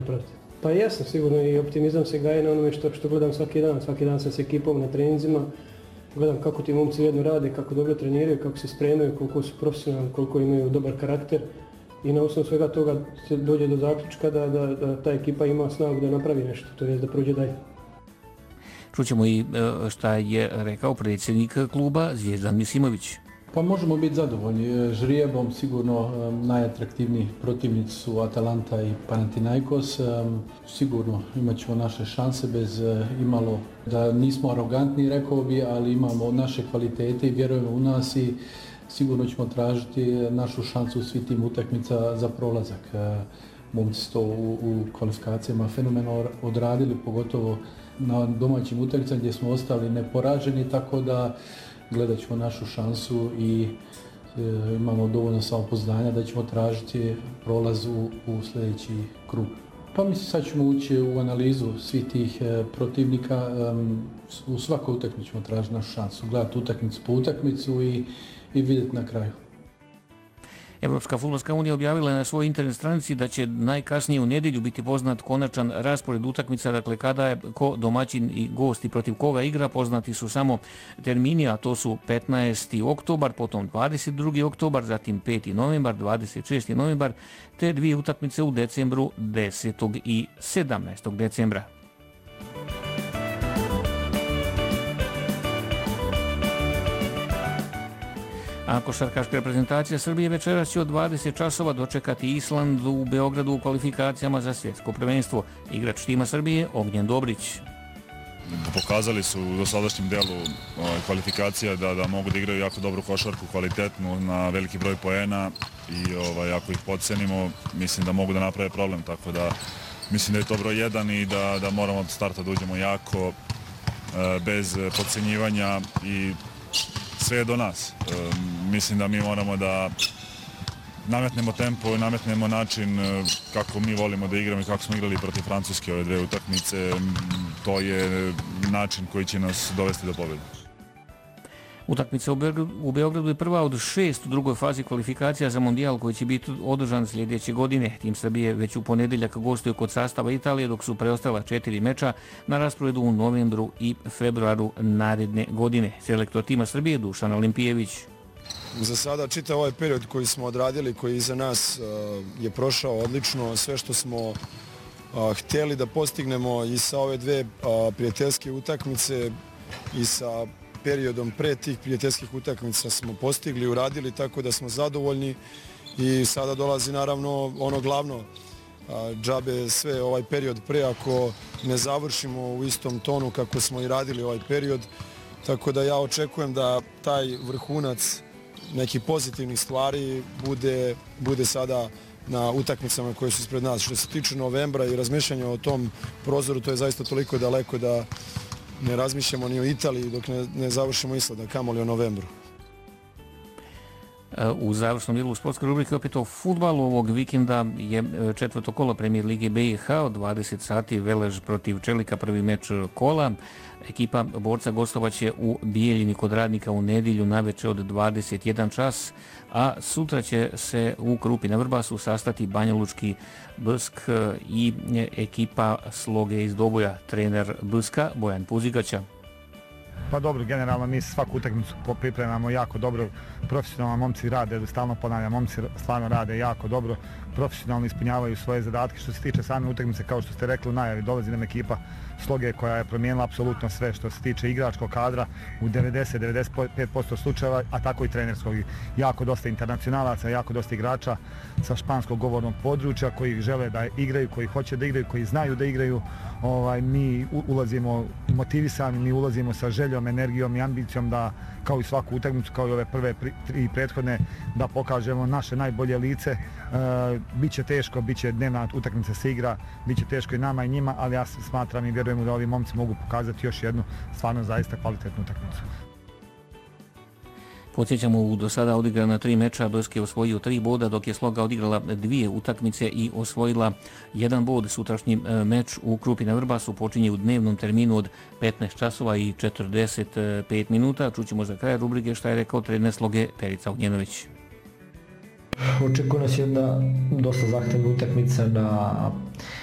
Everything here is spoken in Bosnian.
Pa jesam sigurno i optimizam se gaje na onome što gledam svaki dan. Svaki dan sam s ekipom na treninzima, gledam kako ti momci jedno rade, kako dobro treniraju, kako se spremaju, koliko su profesionalni, koliko imaju dobar karakter. I na osnovu svega toga se dođe do zaključka da ta ekipa ima snagu da napravi nešto, to je da prođe dalje. Čućemo i šta je rekao predsjednik kluba Zvijezdan Misimović. Pa možemo biti zadovoljni. Žrijebom sigurno najatraktivniji protivnici su Atalanta i Panathinaikos. Sigurno imat ćemo naše šanse bez imalo da nismo arogantni, rekao bi, ali imamo naše kvalitete i vjerujemo u nas i sigurno ćemo tražiti našu šansu u svih tim utakmica za prolazak. Momci su to u kvalifikacijama fenomenalno odradili, pogotovo na domaćim utakmicama gdje smo ostali neporaženi, tako da gledat ćemo našu šansu i imamo dovoljno samopouzdanja da ćemo tražiti prolaz u sljedeći krug. Pa mislim sad ćemo ući u analizu svih tih protivnika. U svakoj utakmici ćemo tražiti našu šansu, gledati utakmicu po utakmicu i vidjeti na kraju. Evropska fudbalska unija objavila je na svojoj internet stranici da će najkasnije u nedjelju biti poznat konačan raspored utakmica, dakle kada je ko domaćin i gosti protiv koga igra, poznati su samo termini, a to su 15. oktobar, potom 22. oktobar, zatim 5. novembar, 26. novembar, te dvije utakmice u decembru, 10. i 17. decembra. A košarkaška reprezentacija Srbije večeras će od 20 časova dočekati Island u Beogradu u kvalifikacijama za svjetsko prvenstvo. Igrač tima Srbije Ognjen Dobrić. Pokazali su u dosadašnjem delu kvalifikacija da mogu da igraju jako dobru košarku, kvalitetnu, na veliki broj poena i ako ih podcenimo, mislim da mogu da naprave problem, tako da mislim da je to broj 1 i da moramo od starta da uđemo jako, bez podcenjivanja i sve je do nas. Mislim da mi moramo da nametnemo tempo i nametnemo način kako mi volimo da igramo i kako smo igrali protiv Francuske ove dve utakmice. To je način koji će nas dovesti do pobjede. Utakmica u Beogradu je prva od 6 u drugoj fazi kvalifikacija za mondijal koji će biti održan sljedeće godine. Tim Srbije već u ponedjeljak gostuje kod sastava Italije, dok su preostala 4 meča na rasporedu u novembru i februaru naredne godine. Selektor tima Srbije Dušan Olimpijević. Za sada čitav ovaj period koji smo odradili, koji iza nas je prošao odlično. Sve što smo htjeli da postignemo i sa ove dve prijateljske utakmice i sa periodom pre tih prijateljskih utakmica smo postigli, uradili, tako da smo zadovoljni i sada dolazi naravno ono glavno. Džabe sve ovaj period pre ako ne završimo u istom tonu kako smo i radili ovaj period, tako da ja očekujem da taj vrhunac nekih pozitivnih stvari bude sada na utakmicama koje su ispred nas. Što se tiče novembra i razmišljanja o tom prozoru, to je zaista toliko daleko da ne razmišljamo ni o Italiji dok ne završimo Island, kamoli o novembru. U završnom dijelu sportske rubrike opet o fudbalu. Ovog vikenda je četvrto kolo Premijer Lige BiH od 20 sati Velež protiv Čelika, prvi meč kola. Ekipa borca gostovaće u Bijeljini kod Radnika u nedjelju navečer od 21 čas, a sutra će se u Krupi na Vrbasu sastati Banjalučki BSK i ekipa Sloge iz Doboja. Trener BSK Bojan Puzigaća. Pa dobro, generalno mi svaku utakmicu pripremamo jako dobro, profesionalno momci rade, stalno ponavljam, momci stvarno rade jako dobro, profesionalno ispunjavaju svoje zadatke. Što se tiče same utakmice, kao što ste rekli u najavi, dolazi nam ekipa Sloge koja je promijenila apsolutno sve što se tiče igračkog kadra u 90-95% slučajeva, a tako i trenerskog. Jako dosta internacionalaca, jako dosta igrača sa španskog govornog područja koji žele da igraju, koji hoće da igraju, koji znaju da igraju. Mi ulazimo motivisani, mi ulazimo sa željom, energijom i ambicijom da, kao i svaku utakmicu, kao i ove prve i prethodne, da pokažemo naše najbolje lice. Biće teško, biće dnevna utakmica se igra, biće teško i nama i njima, ali ja smatram i vjerujem da ovi momci mogu pokazati još jednu stvarno zaista kvalitetnu utakmicu. Podsjećamo, u do sada odigrana 3 meča, BSK je osvojio 3 boda, dok je Sloga odigrala 2 utakmice i osvojila 1 bod. Sutrašnji meč u Krupi na Vrbasu počinje u dnevnom terminu od 15 časova i 45 minuta. Čućemo za kraj rubrike šta je rekao trener Sloge Perica Ognjenović. Očekuje nas jedna dosta zahtevna utakmica na